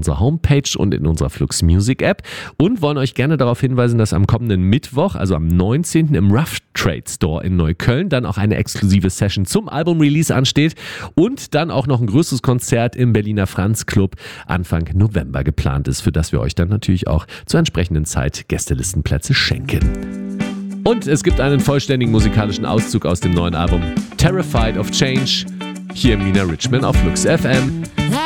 unserer Homepage und in unserer Flux Music App und wollen euch gerne darauf hinweisen, dass am kommenden Mittwoch, also am 19. im Rough Trade Store in Neukölln dann auch eine exklusive Session zum Album-Release ansteht und dann auch noch ein größeres Konzert im Berliner Franz Club Anfang November geplant ist, für das wir euch dann natürlich auch zur entsprechenden Zeit Gästelistenplätze schenken. Und es gibt einen vollständigen musikalischen Auszug aus dem neuen Album Terrified of Change hier im Nina Richman auf Flux FM.